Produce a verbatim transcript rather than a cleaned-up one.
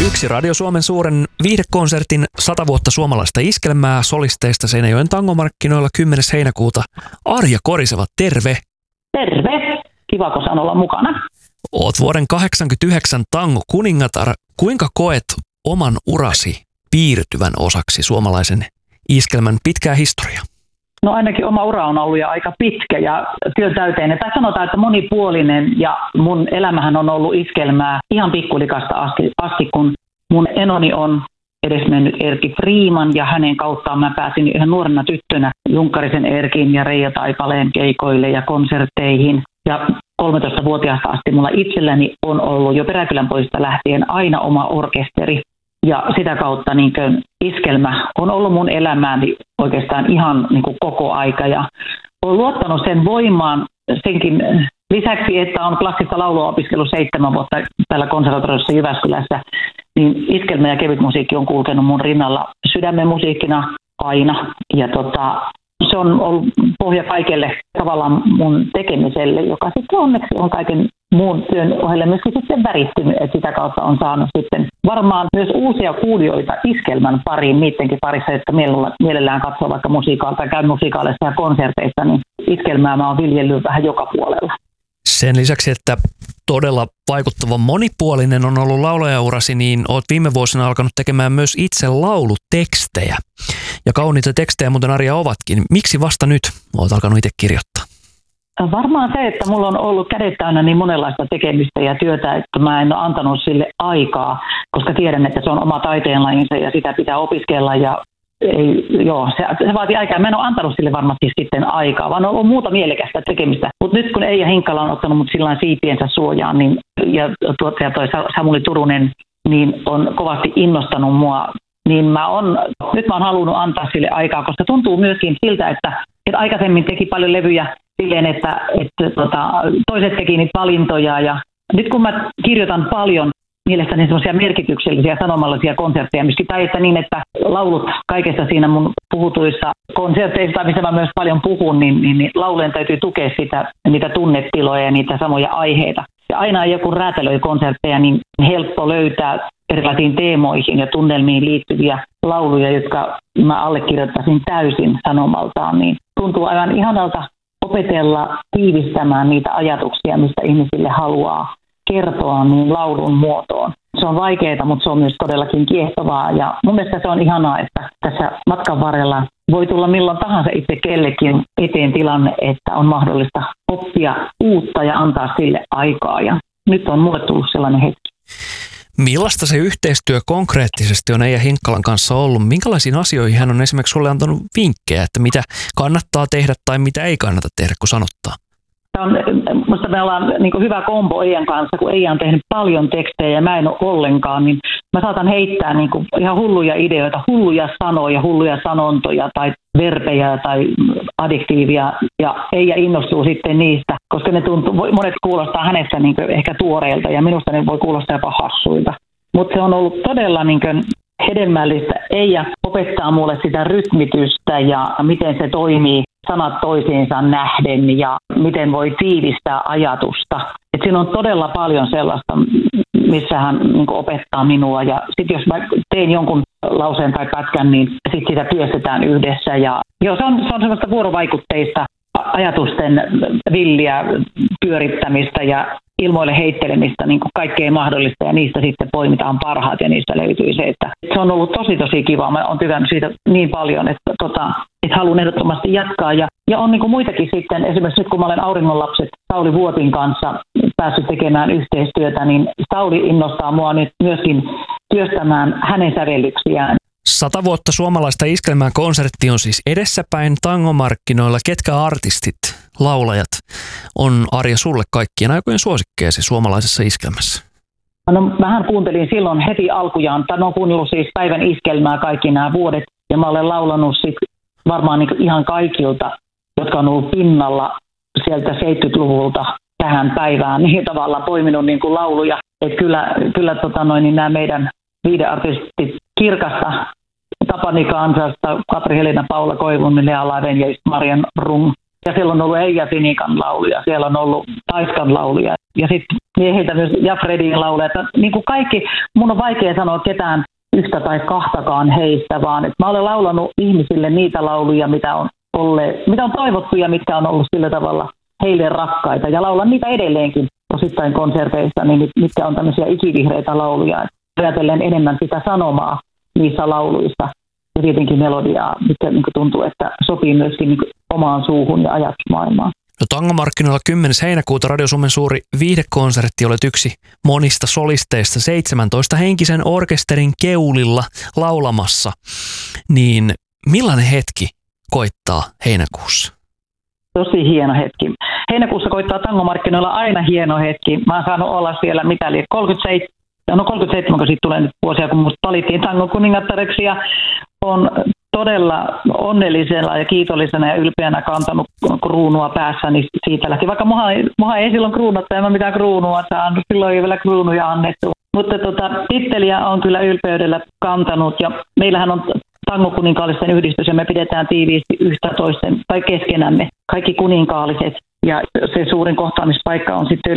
Yksi Radio Suomen suuren viihdekonsertin sata vuotta suomalaista iskelmää solisteista Seinäjoen tangomarkkinoilla kymmenes heinäkuuta. Arja Koriseva, terve! Terve! Kiva, kun saan olla mukana. Oot vuoden kahdeksankymmentäyhdeksän tango kuningatar. Kuinka koet oman urasi piirtyvän osaksi suomalaisen iskelmän pitkää historiaa? No ainakin oma ura on ollut jo aika pitkä ja työntäyteinen. Tai sanotaan, että monipuolinen, ja mun elämähän on ollut iskelmää ihan pikkulikasta asti, asti kun mun enoni on edesmennyt Erkki Freeman, ja hänen kauttaan mä pääsin ihan nuorena tyttönä Junkkarisen Erkin ja Reija Taipaleen keikoille ja konsertteihin. Ja kolmetoistavuotiaasta asti mulla itselläni on ollut jo Peräkylän pojista lähtien aina oma orkesteri. Ja sitä kautta niin kuin iskelmä on ollut mun elämääni oikeastaan ihan niin kuin koko aika. Ja olen luottanut sen voimaan senkin lisäksi, että on klassista laulua opiskellut seitsemän vuotta täällä konservatoriossa Jyväskylässä. Niin iskelmä ja kevyt musiikki on kulkenut mun rinnalla sydämen musiikkina aina. Ja tota, se on ollut pohja kaikelle tavallaan mun tekemiselle, joka sitten onneksi on kaiken muun työn ohelle myöskin sitten värittynyt, että sitä kautta on saanut sitten varmaan myös uusia kuulijoita iskelmän pariin, niidenkin parissa, jotka mielellään katsoo vaikka musiikaalta tai käy musiikaaleissa ja konserteissa, niin iskelmää mä oon viljellyt vähän joka puolella. Sen lisäksi, että todella vaikuttava monipuolinen on ollut laulajaurasi, niin olet viime vuosina alkanut tekemään myös itse laulutekstejä. Ja kauniita tekstejä muuten, Arja, ovatkin. Miksi vasta nyt olet alkanut itse kirjoittaa? Varmaan se, että mulla on ollut kädet täynnä niin monenlaista tekemistä ja työtä, että mä en ole antanut sille aikaa, koska tiedän, että se on oma taiteenlajinsa ja sitä pitää opiskella ja ei, joo, se, se vaatii aikaa. Mä en ole antanut sille varmasti sitten aikaa, vaan on ollut muuta mielekästä tekemistä. Mutta nyt kun Eija Hinkkala on ottanut mut sillain siipiensä suojaan, niin, ja tuottaja toi Samuli Turunen, niin on kovasti innostanut mua, niin mä on, nyt mä oon halunnut antaa sille aikaa, koska tuntuu myöskin siltä, että, että aikaisemmin teki paljon levyjä silleen, että, että tota, toiset teki niitä valintoja, ja nyt kun mä kirjoitan paljon mielestäni semmoisia merkityksellisiä sanomallisia konsertteja, tai että niin, että laulut kaikessa siinä mun puhutuissa konserteissa, missä mä myös paljon puhun, niin, niin, niin laulujen täytyy tukea sitä, niitä tunnetiloja ja niitä samoja aiheita. Ja aina joku räätälöi konsertteja, niin helppo löytää erilaisiin teemoihin ja tunnelmiin liittyviä lauluja, jotka mä allekirjoittaisin täysin sanomaltaan, niin tuntuu aivan ihanalta opetella tiivistämään niitä ajatuksia, mistä ihmisille haluaa kertoa niin laulun muotoon. Se on vaikeaa, mutta se on myös todellakin kiehtovaa, ja mun mielestä se on ihanaa, että tässä matkan varrella voi tulla milloin tahansa itse kellekin eteen tilanne, että on mahdollista oppia uutta ja antaa sille aikaa, ja nyt on mulle tullut sellainen hetki. Millaista se yhteistyö konkreettisesti on Eija Hinkkalan kanssa ollut? Minkälaisiin asioihin hän on esimerkiksi sulle antanut vinkkejä, että mitä kannattaa tehdä tai mitä ei kannata tehdä, kun sanottaa? Minusta me ollaan niin kuin hyvä kombo Eijan kanssa, kun Eija on tehnyt paljon tekstejä ja mä en ole ollenkaan, niin mä saatan heittää niin kuin ihan hulluja ideoita, hulluja sanoja, hulluja sanontoja tai verbejä tai adjektiivia, ja Eija innostuu sitten niistä, koska ne tuntuu, monet kuulostaa hänestä niin kuin ehkä tuoreilta ja minusta ne voi kuulostaa jopa hassuilta. Mutta se on ollut todella niin kuin hedelmällistä. Eija opettaa mulle sitä rytmitystä ja miten se toimii sanat toisiinsa nähden ja miten voi tiivistää ajatusta. Et siinä on todella paljon sellaista, missä hän niin kuin opettaa minua. Ja sitten jos mä teen jonkun lauseen tai pätkän, niin sitten sitä työstetään yhdessä. Ja joo, se on, se on sellaista vuorovaikutteista ajatusten villiä pyörittämistä ja ilmoille heittelemistä, niin kuin kaikkea mahdollista, ja niistä sitten poimitaan parhaat, ja niistä löytyy se, että se on ollut tosi tosi kiva. Mä oon tykännyt siitä niin paljon, että, tota, että haluan ehdottomasti jatkaa, ja, ja on niin kuin muitakin sitten, esimerkiksi nyt kun mä olen Auringonlapset Sauli Vuotin kanssa päässyt tekemään yhteistyötä, niin Sauli innostaa mua nyt myöskin työstämään hänen sävellyksiään. Sata vuotta suomalaista iskelmää konsertti on siis edessäpäin tangomarkkinoilla. Ketkä artistit, laulajat on, Arja, sulle kaikkien aikojen suosikkeesi suomalaisessa iskelmässä? No, mähän kuuntelin silloin heti alkujaan, tai olen kuunnellut siis päivän iskelmää kaikki nämä vuodet, ja mä olen laulanut sit varmaan niin ihan kaikilta, jotka on ollut pinnalla sieltä seitsemänkymmentäluvulta tähän päivään, niin tavallaan poiminut niin kuin lauluja. Että kyllä, kyllä tota noin, niin nämä meidän viideartistit Kirkasta, Tapani Kansasta, Katri Helena, Paula Koivun, Lea Laven ja Marian Rung Ja siellä on ollut Eija Sinikan lauluja, siellä on ollut Taiskan lauluja ja sitten miehiltä myös ja Fredin lauluja. Niin kuin kaikki, mun on vaikea sanoa ketään yhtä tai kahtakaan heistä, vaan että mä olen laulanut ihmisille niitä lauluja, mitä on, olleet, mitä on toivottu ja mitkä on ollut sillä tavalla heille rakkaita. Ja laulan niitä edelleenkin osittain konserteissa, niin mitkä on tämmöisiä ikivihreitä lauluja. Ajatellen enemmän sitä sanomaa niissä lauluissa ja tietenkin melodiaa, mitkä niin tuntuu, että sopii myöskin niin omaan suuhun ja ajatusmaailmaan. No Tangomarkkinoilla kymmenes heinäkuuta Radio Suomen suuri viihdekonsertti, olet yksi monista solisteista seitsemäntoista henkisen orkesterin keulilla laulamassa. Niin millainen hetki koittaa heinäkuussa? Tosi hieno hetki. Heinäkuussa koittaa Tangomarkkinoilla aina hieno hetki. Mä oon saanut olla siellä mitä eli kolmekymmentäseitsemän, no kolmekymmentäseitsemän, kun siitä tulee nyt vuosia, kun musta valittiin tangon kuningattareksi ja on todella onnellisena ja kiitollisena ja ylpeänä kantanut kruunua päässäni siitä lähti. Vaikka mulla ei silloin kruunattu, en mä mitään kruunua saanut, silloin ei vielä kruunuja annettu. Mutta tota, titteliä on kyllä ylpeydellä kantanut ja meillähän on tangokuninkaallisten yhdistys ja me pidetään tiiviisti yhtä toisten tai keskenämme kaikki kuninkaalliset. Ja se suurin kohtaamispaikka on sitten